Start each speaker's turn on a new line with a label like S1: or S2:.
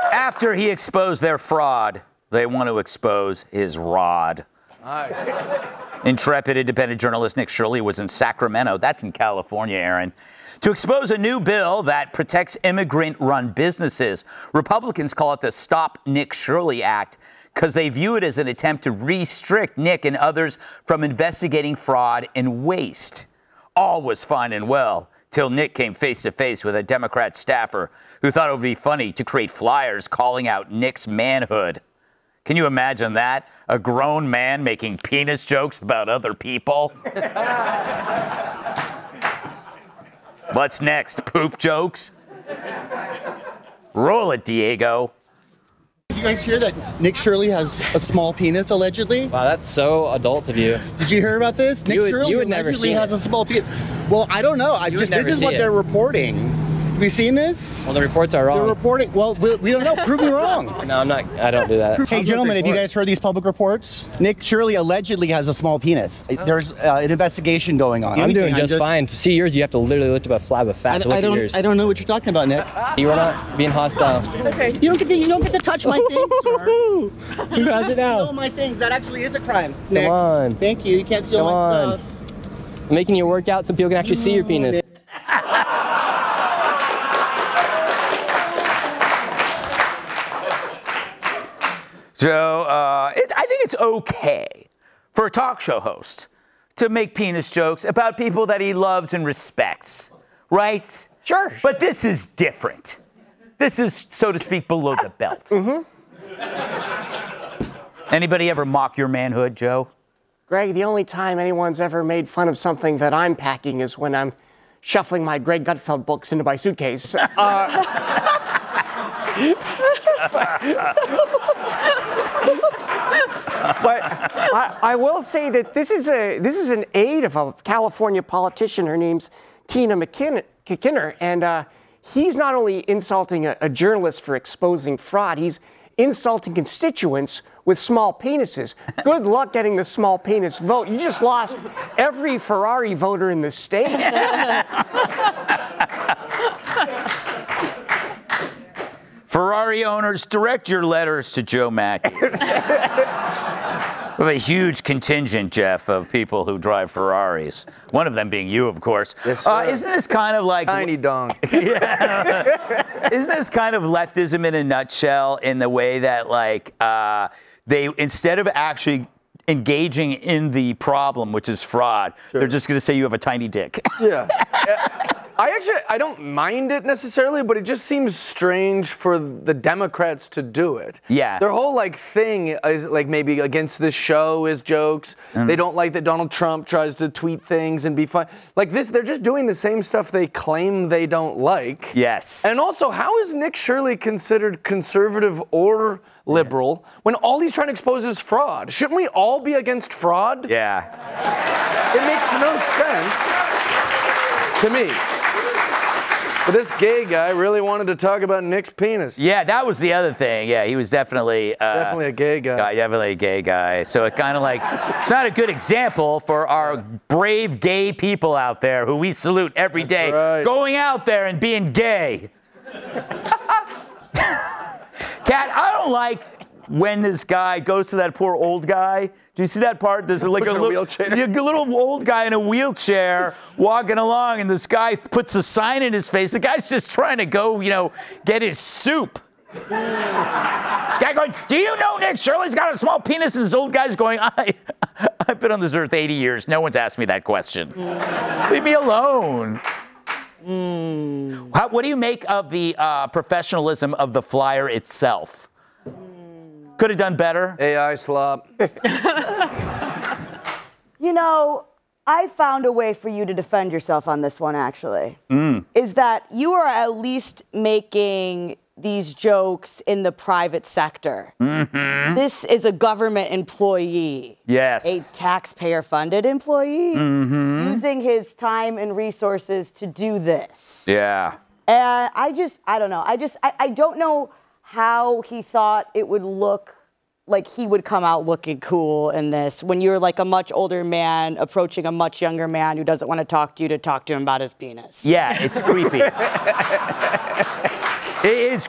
S1: After he exposed their fraud, they want to expose his rod. Intrepid independent journalist Nick Shirley was in Sacramento. That's in California, Aaron. To expose a new bill that protects immigrant-run businesses. Republicans call it the Stop Nick Shirley Act because they view it as an attempt to restrict Nick and others from investigating fraud and waste. All was fine and well till Nick came face-to-face with a Democrat staffer who thought it would be funny to create flyers calling out Nick's manhood. Can you imagine that? A grown man making penis jokes about other people? What's next? Poop jokes? Roll it, Diego.
S2: Did you guys hear that Nick Shirley has a small penis, allegedly?
S3: Wow, that's so adult of you.
S2: Did you hear about this? Nick Shirley allegedly has a small penis. Well, I don't know. This is what they're reporting. Have you seen this?
S3: Well, the reports are wrong.
S2: They're reporting. Well, we don't know. Prove me wrong.
S3: No, I'm not. I don't do that.
S2: Hey, gentlemen, have you guys heard these public reports? Nick Shirley allegedly has a small penis. There's an investigation going on.
S3: I'm doing just fine. To see yours, you have to literally lift up a flab of fat to look at yours.
S2: I don't know what you're talking about, Nick.
S3: You are not being hostile.
S2: Okay. You don't get to touch my things, sir.
S3: Who has it now?
S2: Steal my things. That actually is a crime.
S3: Come
S2: Nick.
S3: on.
S2: Thank you. You can't steal my stuff.
S3: I'm making you work out so people can actually see your penis.
S1: Joe, I think it's okay for a talk show host to make penis jokes about people that he loves and respects, right?
S3: Sure.
S1: But this is different. This is, so to speak, below the belt. Mm-hmm. Anybody ever mock your manhood, Joe?
S4: Greg, the only time anyone's ever made fun of something that I'm packing is when I'm shuffling my Greg Gutfeld books into my suitcase. But I will say that this is an aide of a California politician. Her name's Tina McKinnon, and he's not only insulting a journalist for exposing fraud, he's insulting constituents with small penises. Good luck getting the small penis vote. You just lost every Ferrari voter in the state.
S1: Ferrari owners, direct your letters to Joe Mackey. We have a huge contingent, Jeff, of people who drive Ferraris. One of them being you, of course.
S5: Yes, sir.
S1: Isn't this kind of like...
S5: Tiny dong.
S1: Yeah. Isn't this kind of leftism in a nutshell in the way that, like, they, instead of actually engaging in the problem, which is fraud, they're just going to say you have a tiny dick.
S5: Yeah. I don't mind it necessarily, but it just seems strange for the Democrats to do it.
S1: Yeah.
S5: Their whole thing is maybe against this show is jokes. They don't like that Donald Trump tries to tweet things and be fun. Like this, they're just doing the same stuff they claim they don't like.
S1: Yes.
S5: And also, how is Nick Shirley considered conservative or liberal when all he's trying to expose is fraud? Shouldn't we all be against fraud?
S1: Yeah.
S5: It makes no sense to me. But this gay guy really wanted to talk about Nick's penis.
S1: Yeah, that was the other thing. Yeah, he was definitely...
S5: definitely a gay guy.
S1: Definitely a gay guy. So it kind of it's not a good example for our brave gay people out there who we salute every day,
S5: right.
S1: Going out there and being gay. Kat, I don't like when this guy goes to that poor old guy. Do you see that part? There's like a little old guy in a wheelchair walking along, and this guy puts a sign in his face. The guy's just trying to go, get his soup. This guy going, do you know Nick Shirley's got a small penis? And this old guy's going, I've been on this earth 80 years. No one's asked me that question. Leave me alone. What do you make of the professionalism of the flyer itself? Could have done better.
S5: AI slop.
S6: I found a way for you to defend yourself on this one, actually. Is that you are at least making these jokes in the private sector. Mm-hmm. This is a government employee.
S1: Yes.
S6: A taxpayer-funded employee using his time and resources to do this.
S1: Yeah.
S6: And I don't know. I don't know how he thought it would look like he would come out looking cool in this when you're like a much older man approaching a much younger man who doesn't want to talk to him about his penis.
S1: Yeah, it's creepy. It is